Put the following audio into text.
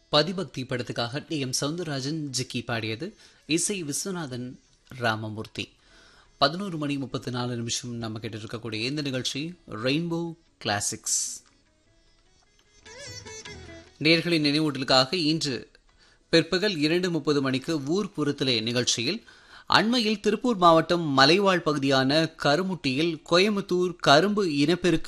பதிபக்தி படத்துக்காக டி.எம். சௌந்தரராஜன் ஜிக்கி பாடியது. இசை விஸ்வநாதன் ராமமூர்த்தி. 11:34 நம்ம கேட்டு இருக்கக்கூடிய இந்த நிகழ்ச்சி ரெயின்போ கிளாசிக்ஸ். நேயர்களின் நினைவூட்டலுக்காக இன்று பிற்பகல் 2:30 மணிக்கு ஊர்ப்புறத்திலே நிகழ்ச்சியில் அண்மையில் திருப்பூர் மாவட்டம் மலைவாழ் பகுதியான கருமுட்டியில் கோயம்புத்தூர் கரும்பு இனப்பெருக்க